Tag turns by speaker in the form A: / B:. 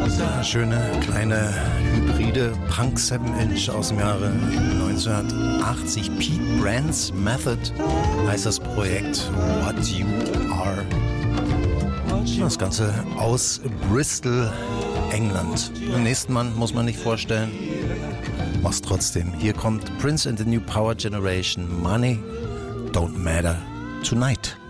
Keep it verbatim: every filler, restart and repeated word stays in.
A: Eine schöne kleine hybride Punk sieben Inch aus dem Jahre neunzehnhundertachtzig. Pete Brand's Method heißt das Projekt What You Are. Das Ganze aus Bristol, England. Den nächsten Mann muss man nicht vorstellen. Mach's trotzdem. Hier kommt Prince and the New Power Generation. Money don't matter tonight.